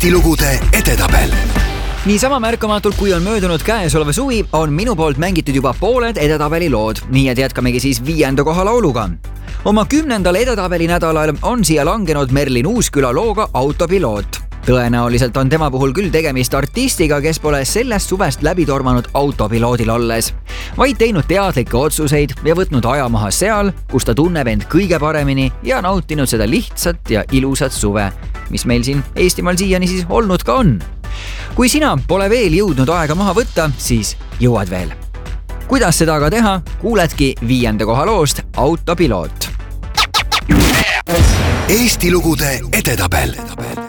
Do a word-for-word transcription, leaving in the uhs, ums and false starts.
Eesti lugude edetabel. Niisama märkamatult, kui on möödunud käesoleva suvi, on minu poolt mängitud juba pooled edetabeli lood, nii et jätkamegi siis viienda koha lauluga. Oma kümnendal edetabeli nädalal on siia langenud Merlin Uusküla looga Autopiloot. Tõenäoliselt on tema puhul küll tegemist artistiga, kes pole sellest suvest läbi tormanud autopiloodil olles, vaid teinud teadlikke otsuseid ja võtnud aja maha seal, kus ta tunneb end kõige paremini ja nautinud seda lihtsat ja ilusat suve, mis meil siin Eestimaal siiani siis olnud ka on. Kui sina pole veel jõudnud aega maha võtta, siis jõuad veel. Kuidas seda aga teha, kuuledki viienda koha loost Autopiloot. Eesti lugude edetabel.